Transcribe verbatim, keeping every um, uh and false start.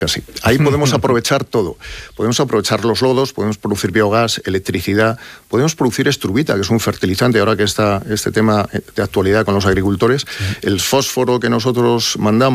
Así. Ahí podemos aprovechar todo. Podemos aprovechar los lodos, podemos producir biogás, electricidad, podemos producir estrubita, que es un fertilizante, ahora que está este tema de actualidad con los agricultores. Sí. El fósforo que nosotros mandamos